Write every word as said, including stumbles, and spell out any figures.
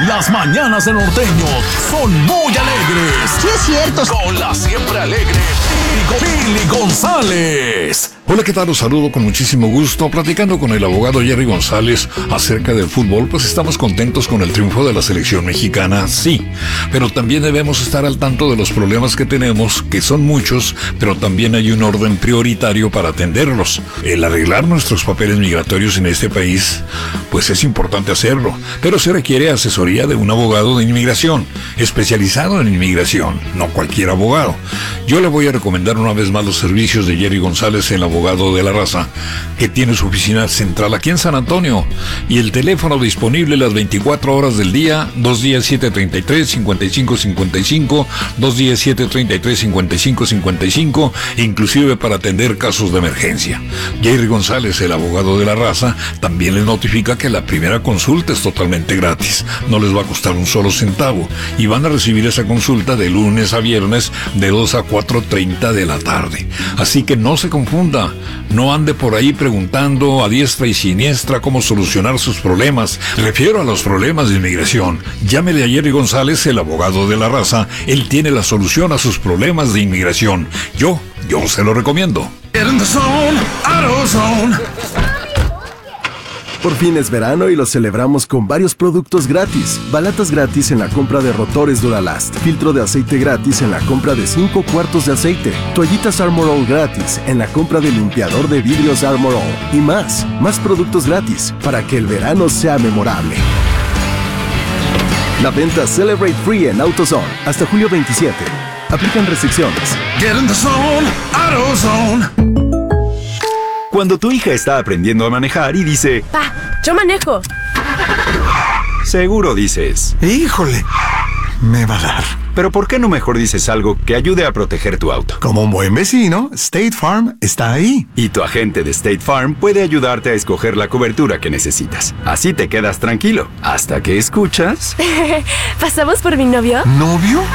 Las mañanas de Norteño son muy alegres. Sí, es cierto. Con la siempre alegre Pili González. Hola, ¿qué tal? Los saludo con muchísimo gusto. Platicando con el abogado Jerry González acerca del fútbol, pues estamos contentos con el triunfo de la selección mexicana, sí. Pero también debemos estar al tanto de los problemas que tenemos, que son muchos, pero también hay un orden prioritario para atenderlos. El arreglar nuestros papeles migratorios en este país, pues es importante hacerlo, pero se requiere asesoría de un abogado de inmigración, especializado en inmigración, no cualquier abogado. Yo le voy a recomendar una vez más los servicios de Jerry González, el abogado de la raza, que tiene su oficina central aquí en San Antonio, y el teléfono disponible las veinticuatro horas del día, dos diez siete treinta y tres cincuenta y cinco cincuenta y cinco, dos diez siete treinta y tres cincuenta y cinco cincuenta y cinco, inclusive para atender casos de emergencia. Jerry González, el abogado de la raza, también les notifica que la primera consulta es totalmente gratis, no les va a costar un solo centavo, y van a recibir esa consulta de lunes a viernes de dos a cuatro treinta de la tarde. Así que no se confunda, no ande por ahí preguntando a diestra y siniestra cómo solucionar sus problemas. Refiero a los problemas de inmigración. Llámele a Jerry González, el abogado de la raza. Él tiene la solución a sus problemas de inmigración. Yo, yo se lo recomiendo. Por fin es verano y lo celebramos con varios productos gratis. Balatas gratis en la compra de rotores Duralast. Filtro de aceite gratis en la compra de cinco cuartos de aceite. Toallitas Armor All gratis en la compra de limpiador de vidrios Armor All. Y más, más productos gratis para que el verano sea memorable. La venta Celebrate Free en AutoZone hasta julio veintisiete. Aplican restricciones. Get in the zone, AutoZone. Cuando tu hija está aprendiendo a manejar y dice, Pa, yo manejo. seguro dices, Híjole, me va a dar. pero ¿por qué no mejor dices algo que ayude a proteger tu auto? Como un buen vecino, State Farm está ahí. Y tu agente de State Farm puede ayudarte a escoger la cobertura que necesitas. Así te quedas tranquilo, hasta que escuchas... ¿Pasamos por mi novio? ¿Novio?